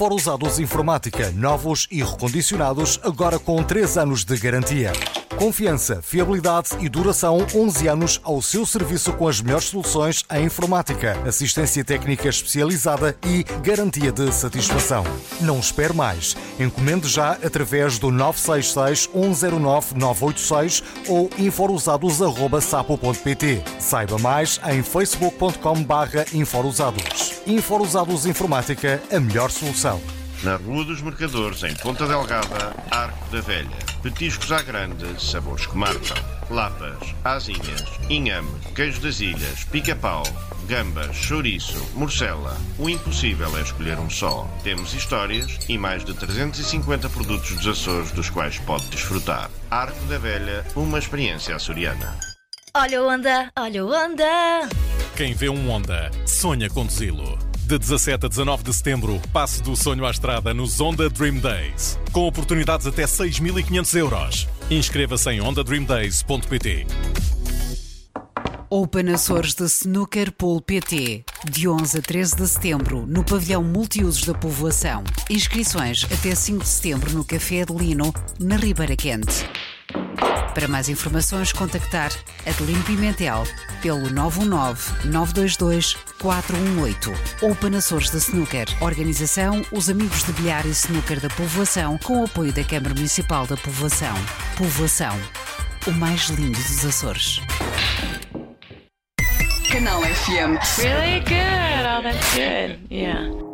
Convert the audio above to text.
Fora usados informática, novos e recondicionados, agora com 3 anos de garantia. Confiança, fiabilidade e duração 11 anos ao seu serviço com as melhores soluções em informática, assistência técnica especializada e garantia de satisfação. Não espere mais. Encomende já através do 966 109 986 ou inforusados@sapo.pt. Saiba mais em facebook.com/infousados. Infousados Informática, a melhor solução. Na Rua dos Mercadores, em Ponta Delgada, Arco da Velha. Petiscos à grande, sabores que marcam. Lapas, asinhas, inhame, queijo das ilhas, pica-pau, gambas, chouriço, morcela. O impossível é escolher um só. Temos histórias e mais de 350 produtos dos Açores dos quais pode desfrutar. Arco da Velha, uma experiência açoriana. Olha o Honda, olha o Honda. Quem vê um Honda, sonha conduzi-lo. De 17 a 19 de setembro, passe do sonho à estrada nos Honda Dream Days, com oportunidades até 6.500 euros. Inscreva-se em hondadreamdays.pt. Open Açores de Snooker Pool PT, de 11 a 13 de setembro, no pavilhão multiusos da povoação. Inscrições até 5 de setembro no Café Adelino, na Ribeira Quente. Para mais informações, contactar Adelino Pimentel pelo 919-922-418. Open Açores de Snooker. Organização Os Amigos de Bilhar e Snooker da Povoação, com o apoio da Câmara Municipal da Povoação. Povoação, o mais lindo dos Açores. Canal FM. Really good. Oh, that's good. Yeah.